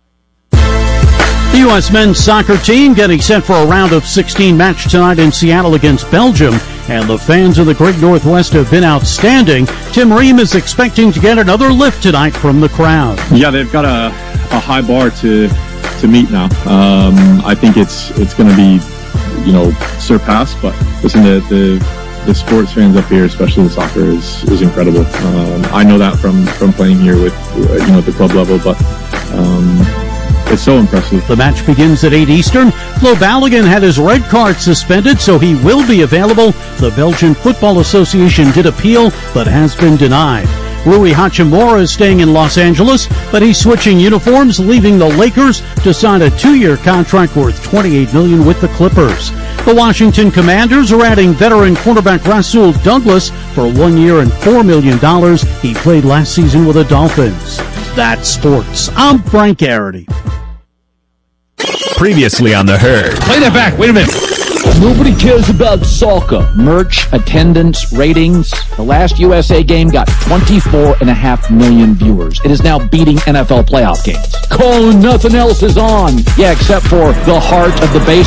The U S men's soccer team getting set for a round of sixteen match tonight in Seattle against Belgium, and the fans of the Great Northwest have been outstanding. Tim Ream is expecting to get another lift tonight from the crowd. Yeah, they've got a, a high bar to to meet now. Um, I think it's it's going to be, you know, surpassed, but listen, the, the the sports fans up here, especially the soccer, is is incredible. Um, I know that from from playing here with you know at the club level, but um, it's so impressive. The match begins at eight Eastern. Flo Balogun had his red card suspended, so he will be available. The Belgian Football Association did appeal, but has been denied. Rui Hachimura is staying in Los Angeles, but he's switching uniforms, leaving the Lakers to sign a two-year contract worth twenty-eight million dollars with the Clippers. The Washington Commanders are adding veteran cornerback Rasul Douglas for one year and four million dollars. He played last season with the Dolphins. That's sports. I'm Frank Garrity. Previously on The Herd. Play that back. Wait a minute. Nobody cares about soccer. Merch, attendance, ratings. The last U S A game got twenty-four and a half million viewers. It is now beating N F L playoff games. Colin, nothing else is on. Yeah, except for the heart of the base.